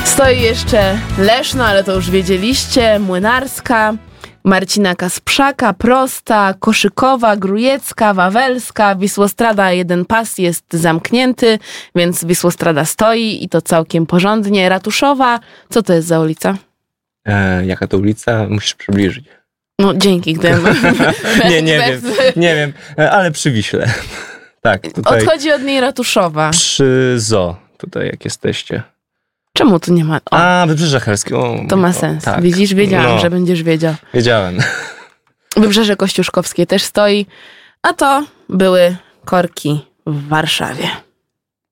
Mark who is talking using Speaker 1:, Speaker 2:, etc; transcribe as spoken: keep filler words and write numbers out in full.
Speaker 1: Stoi jeszcze Leszno, ale to już wiedzieliście, Młynarska, Marcina Kasprzaka, Prosta, Koszykowa, Grujecka, Wawelska. Wisłostrada, jeden pas jest zamknięty, więc Wisłostrada stoi i to całkiem porządnie. Ratuszowa, co to jest za ulica?
Speaker 2: E, jaka to ulica? Musisz przybliżyć.
Speaker 1: No dzięki, gdybym...
Speaker 2: nie, nie wiem, nie wiem, ale przy Wiśle. Tak, tutaj
Speaker 1: Odchodzi od niej Ratuszowa.
Speaker 2: przy zoo, tutaj jak jesteście.
Speaker 1: Czemu tu nie ma? O,
Speaker 2: A, Wybrzeże Helskie. O,
Speaker 1: to ma
Speaker 2: o,
Speaker 1: sens.
Speaker 2: tak.
Speaker 1: Widzisz, wiedziałam,
Speaker 2: No.
Speaker 1: że będziesz wiedział.
Speaker 2: Wiedziałem.
Speaker 1: Wybrzeże Kościuszkowskie też stoi, a to były korki w Warszawie.